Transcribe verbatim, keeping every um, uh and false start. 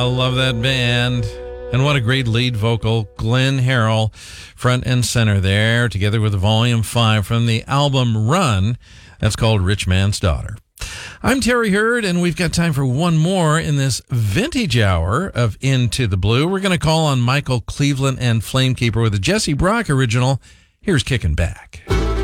I love that band. And what a great lead vocal. Glenn Harrell, front and center there, together with Volume five from the album Run. That's called Rich Man's Daughter. I'm Terry Hurd, and we've got time for one more in this vintage hour of Into the Blue. We're going to call on Michael Cleveland and Flamekeeper with a Jesse Brock original. Here's Kickin' Back.